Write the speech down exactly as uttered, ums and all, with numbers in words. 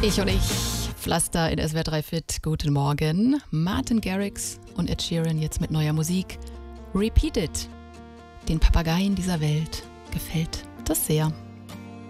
Ich und ich, Pflaster in S W R drei Fit. Guten Morgen. Martin Garrix und Ed Sheeran jetzt mit neuer Musik. Repeat It. Den Papageien dieser Welt gefällt das sehr.